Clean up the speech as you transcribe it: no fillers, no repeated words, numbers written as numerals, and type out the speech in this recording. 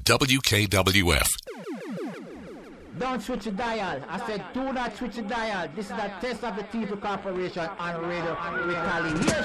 WKWF. Don't switch the dial. I said, do not switch the dial. This is a test of the TV Corporation on radio retaliation.